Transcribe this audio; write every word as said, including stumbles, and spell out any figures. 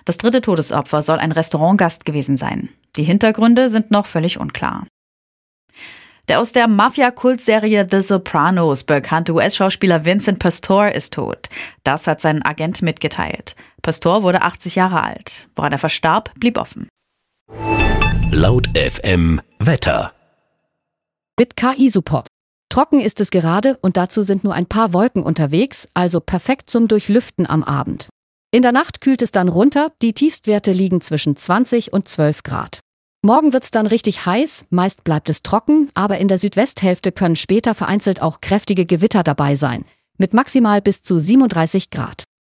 Das dritte Todesopfer soll ein Restaurantgast gewesen sein. Die Hintergründe sind noch völlig unklar. Der aus der Mafia-Kultserie The Sopranos bekannte U S-Schauspieler Vincent Pastore ist tot. Das hat sein Agent mitgeteilt. Pastore wurde achtzig Jahre alt. Woran er verstarb, blieb offen. Laut F M Wetter. Mit K I-Support. Trocken ist es gerade und dazu sind nur ein paar Wolken unterwegs, also perfekt zum Durchlüften am Abend. In der Nacht kühlt es dann runter, die Tiefstwerte liegen zwischen zwanzig und zwölf Grad. Morgen wird's dann richtig heiß, meist bleibt es trocken, aber in der Südwesthälfte können später vereinzelt auch kräftige Gewitter dabei sein, mit maximal bis zu siebenunddreißig Grad.